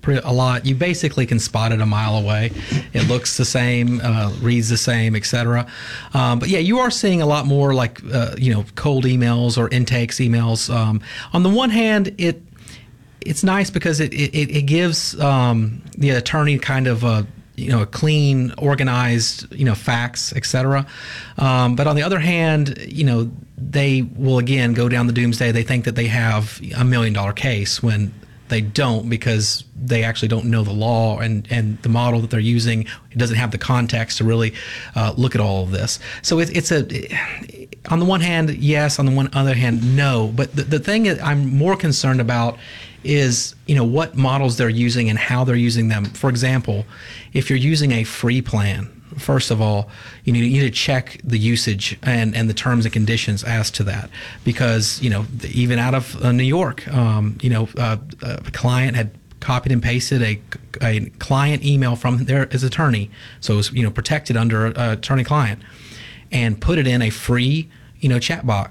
a lot, you basically can spot it a mile away. It looks the same, reads the same, etc. But yeah, you are seeing a lot more like cold emails or intakes emails. On the one hand, it's nice because it gives the attorney kind of a clean, organized, facts, etc. But on the other hand, they will again go down the doomsday. They think that they have $1 million case when they don't, because they actually don't know the law and the model that they're using. It doesn't have the context to really look at all of this. So it's on the one hand, yes. On the other hand, no. But the thing that I'm more concerned about is what models they're using and how they're using them. For example, if you're using a free plan, first of all, you need to check the usage and the terms and conditions as to that, because even out of New York, a client had copied and pasted a client email from his attorney, so it was protected under attorney-client, and put it in a free chat box.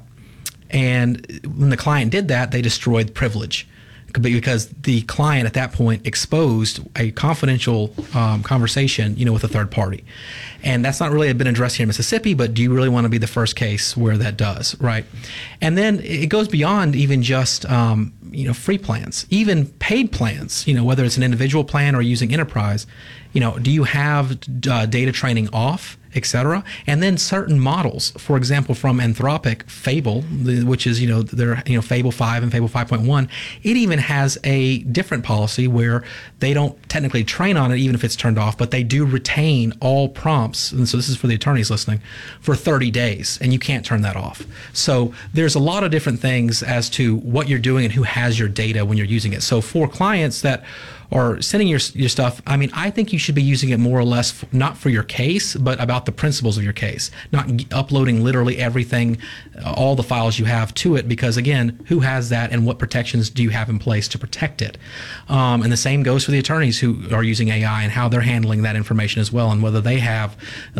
And when the client did that, they destroyed privilege, because the client at that point exposed a confidential conversation, with a third party. And that's not really been addressed here in Mississippi, but do you really want to be the first case where that does, right? And then it goes beyond even just, free plans, even paid plans, whether it's an individual plan or using enterprise. Do you have data training off, etc.? And then certain models, for example, from Anthropic, Fable, which is, their, Fable 5 and Fable 5.1, it even has a different policy where they don't technically train on it, even if it's turned off, but they do retain all prompts. And so this is for the attorneys listening, for 30 days, and you can't turn that off. So there's a lot of different things as to what you're doing and who has your data when you're using it. So for clients that or sending your stuff, I think you should be using it more or less not for your case, but about the principles of your case, not uploading literally everything, all the files you have to it, because again, who has that and what protections do you have in place to protect it? And the same goes for the attorneys who are using AI and how they're handling that information as well, and whether they have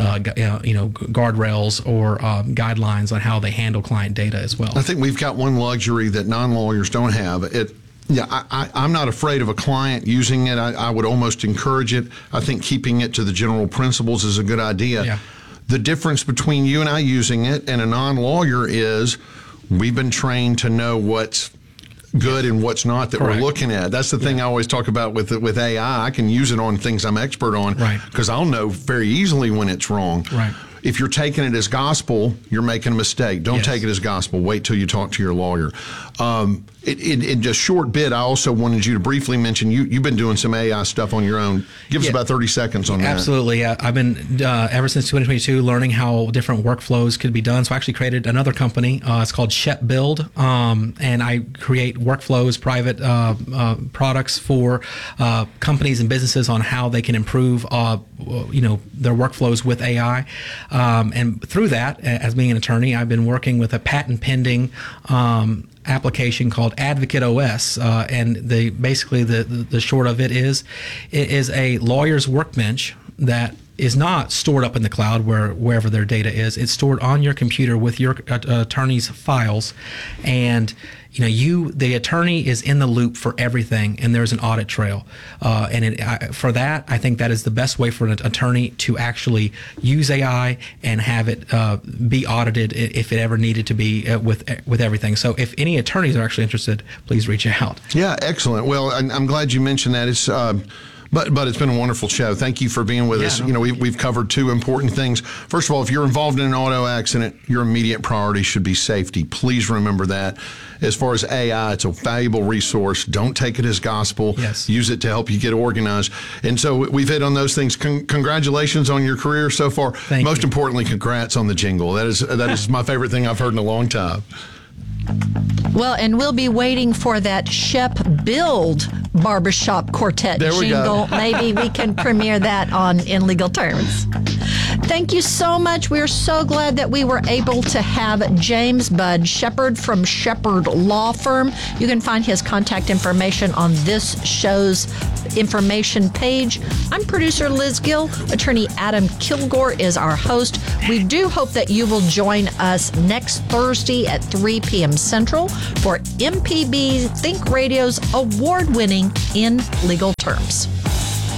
guardrails or guidelines on how they handle client data as well. I think we've got one luxury that non-lawyers don't have. I'm not afraid of a client using it. I would almost encourage it. I think keeping it to the general principles is a good idea. Yeah. The difference between you and I using it and a non-lawyer is we've been trained to know what's good and what's not that Correct. We're looking at. That's the thing I always talk about with AI. I can use it on things I'm expert on because I'll know very easily when it's wrong. Right. If you're taking it as gospel, you're making a mistake. Don't take it as gospel. Wait till you talk to your lawyer. In just short bit, I also wanted you to briefly mention you've been doing some AI stuff on your own. Give us about 30 seconds on that. Absolutely. Yeah. I've been, ever since 2022, learning how different workflows could be done. So I actually created another company. It's called Shep Build. And I create workflows, private products for companies and businesses on how they can improve their workflows with AI. And through that, as being an attorney, I've been working with a patent pending application called Advocate OS, and basically the short of it is a lawyer's workbench that is not stored up in the cloud wherever their data is. It's stored on your computer with your attorney's files, and the attorney is in the loop for everything, and there's an audit trail. For that, I think that is the best way for an attorney to actually use AI and have it be audited if it ever needed to be with everything. So if any attorneys are actually interested, please reach out. Yeah, excellent. Well, I'm glad you mentioned that. It's But it's been a wonderful show. Thank you for being with us. We've covered two important things. First of all, if you're involved in an auto accident, your immediate priority should be safety. Please remember that. As far as AI, it's a valuable resource. Don't take it as gospel. Yes. Use it to help you get organized. And so we've hit on those things. Congratulations on your career so far. Most importantly, congrats on the jingle. That is my favorite thing I've heard in a long time. Well, and we'll be waiting for that Shep Build Barbershop Quartet jingle. Maybe we can premiere that on In Legal Terms. Thank you so much. We're so glad that we were able to have James Bud Shepard from Shepard Law Firm. You can find his contact information on this show's information page. I'm producer Liz Gill. Attorney Adam Kilgore is our host. We do hope that you will join us next Thursday at 3 p.m. Central for MPB Think Radio's award-winning In Legal Terms.